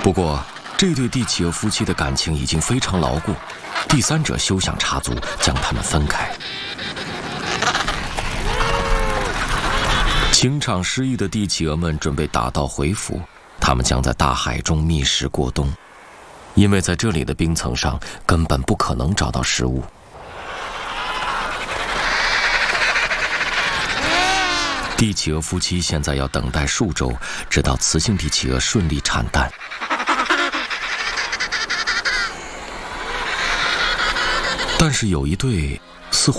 不过，这对蒂企鹅夫妻的感情已经非常牢固，第三者休想插足将他们分开。情场失意的蒂企鹅们准备打道回府，他们将在大海中觅食过冬，因为在这里的冰层上根本不可能找到食物。蒂企鹅夫妻现在要等待数周，直到雌性蒂企鹅顺利产蛋。但是有一对